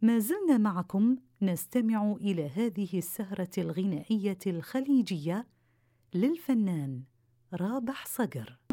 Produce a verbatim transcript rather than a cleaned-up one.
ما زلنا معكم نستمع إلى هذه السهرة الغنائية الخليجية للفنان رابح صقر.